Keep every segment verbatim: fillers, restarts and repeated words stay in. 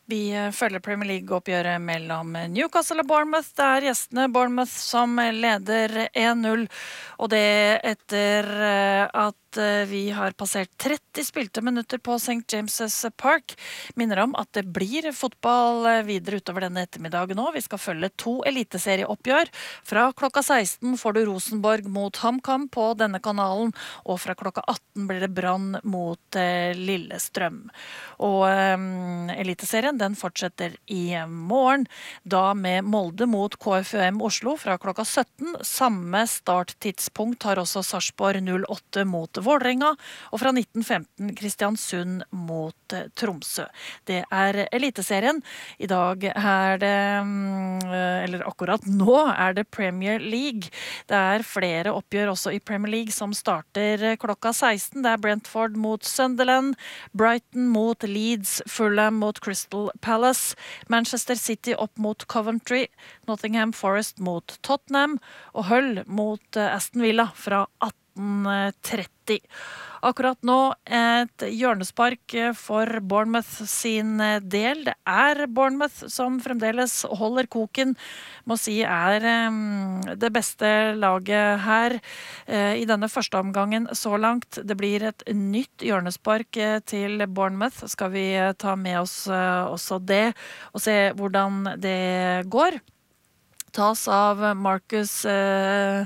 Vi følger Premier League-oppgjøret mellom Newcastle og Bournemouth. Det er gjestene Bournemouth som leder en null, og det etter at vi har passert tretti spilte minutter på Saint James's Park. Minner om at det blir fotball videre utover denne ettermiddagen nå. Vi skal følge to eliteserieoppgjør. Fra klokka seksten får du Rosenborg mot HamKam på denne kanalen, og fra klokka atten blir det Brann mot eh, Lillestrøm. Og eh, eliteserien den fortsetter i morgen, da med Molde mot K F U M Oslo fra klokka sytten. Samme starttidspunkt har også Sarpsborg null åtte mot Vålerenga, og fra nitten femten Kristiansund mot Tromsø. Det er eliteserien. I dag er det, eller akkurat nå er det Premier League. Det er flere oppgjør også i Premier League som starter klokka seksten. Det er Brentford mot Sunderland, Brighton mot Leeds, Fulham mot Crystal Palace, Manchester City opp mot Coventry, Nottingham Forest mot Tottenham, og Hull mot Aston Villa fra atten tretti. Akkurat nå et hjørnespark for Bournemouth sin del. Det er Bournemouth som fremdeles holder koken. Må si er det beste laget her i denne første omgangen så langt. Det blir et nytt hjørnespark til Bournemouth. Skal vi ta med oss også det og se hvordan det går. Tas av Marcus eh,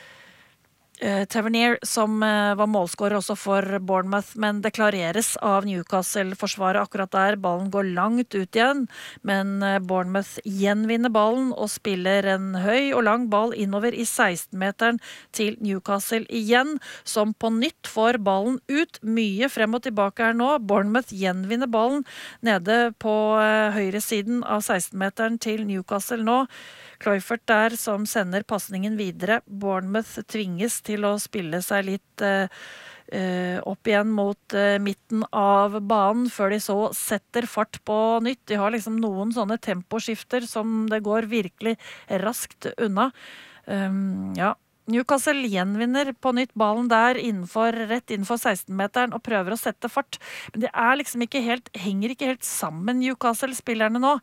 Tavernier, som var målskårer også for Bournemouth, men det klareres av Newcastle-forsvaret akkurat der. Ballen går langt ut igjen, men Bournemouth gjenvinner ballen og spiller en høy og lang ball innover i seksten-meteren til Newcastle igjen, som på nytt får ballen ut. Mye frem og tilbake her nå. Bournemouth gjenvinner ballen nede på høyre siden av seksten-meteren til Newcastle nå. Cloyfert der som sender passningen videre. Bournemouth tvinges til å spille seg litt uh, uh, opp igjen mot uh, midten av banen, før de så setter fart på nytt. De har liksom noen sånne temposkifter som det går virkelig raskt unna. Um, ja. Newcastle gjenvinner på nytt ballen der innenfor, rett innenfor seksten-meteren og prøver å sette fart. Men det er liksom ikke helt, henger ikke helt sammen Newcastle-spillerne nå.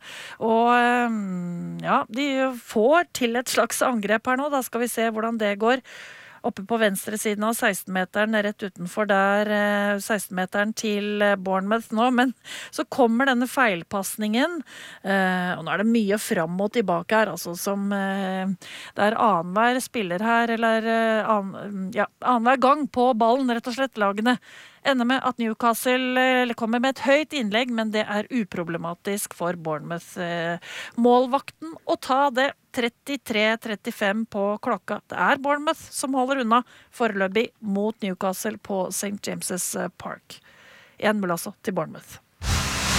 Og ja, de får til et slags angrep her nå. Da skal vi se hvordan det går. Oppe på venstre siden av seksten-meteren, rett utenfor der seksten-meteren til Bournemouth nå, men så kommer denne feilpassningen, og nå er det mye fram og tilbake her, altså som det er annenhver spiller her, eller ja, annenhver gang på ballen, rett og slett lagene ender med at Newcastle kommer med et høyt innlegg, men det er uproblematisk for Bournemouth målvakten å ta det. Trettitre trettifem på klokka. Det er Bournemouth som holder unna foreløpig mot Newcastle på Saint James's Park. en null altså til Bournemouth.